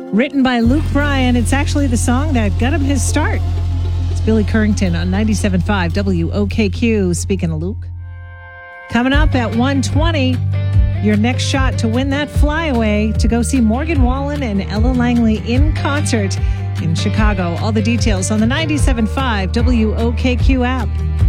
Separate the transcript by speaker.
Speaker 1: Written by Luke Bryan, it's actually the song that got him his start. It's Billy Currington on 97.5 WOKQ. Speaking of Luke. Coming up at 1:20, your next shot to win that flyaway to go see Morgan Wallen and Ella Langley in concert in Chicago. All the details on the 97.5 WOKQ app.